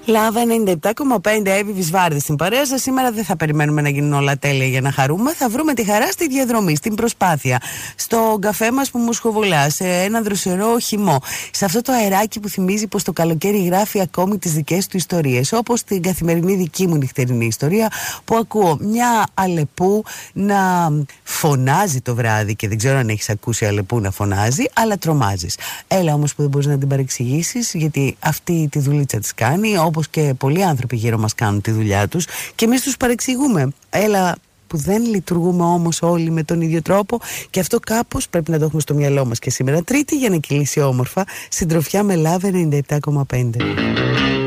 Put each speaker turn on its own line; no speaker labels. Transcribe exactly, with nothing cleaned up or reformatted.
Λάβα ενενήντα επτά κόμμα πέντε, Εύη Βυσβάρδη στην παρέα σας. Σήμερα δεν θα περιμένουμε να γίνουν όλα τέλεια για να χαρούμε. Θα βρούμε τη χαρά στη διαδρομή, στην προσπάθεια, στον καφέ μας που μουσχοβολά, σε ένα δροσερό χυμό, σε αυτό το αεράκι που θυμίζει πως το καλοκαίρι γράφει ακόμη τις δικές του ιστορίες. Όπως την καθημερινή δική μου νυχτερινή ιστορία, που ακούω μια Αλεπού να φωνάζει το βράδυ και δεν ξέρω αν έχεις ακούσει Αλεπού να φωνάζει, αλλά τρομάζεις. Έλα όμως που δεν μπορείς να την παρεξηγήσεις, γιατί αυτή τη δουλίτσα της κάνει, όπως και πολλοί άνθρωποι γύρω μας κάνουν τη δουλειά τους και εμείς τους παρεξηγούμε. Έλα που δεν λειτουργούμε όμως όλοι με τον ίδιο τρόπο, και αυτό κάπως πρέπει να το έχουμε στο μυαλό μας και σήμερα Τρίτη, για να κυλήσει όμορφα συντροφιά με Love ενενήντα επτά κόμμα πέντε.